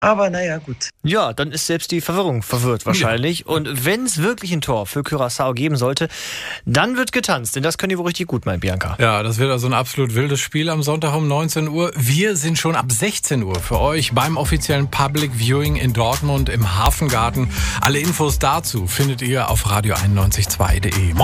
Aber naja, gut. Ja, dann ist selbst die Verwirrung verwirrt wahrscheinlich. Ja. Und wenn es wirklich ein Tor für Curaçao geben sollte, dann wird getanzt. Denn das können die wohl richtig gut, mein Bianca. Ja, das wird also ein absolut wildes Spiel am Sonntag um 19 Uhr. Wir sind schon ab 16 Uhr für euch beim offiziellen Public Viewing in Dortmund im Hafengarten. Alle Infos dazu findet ihr auf radio91.2.de.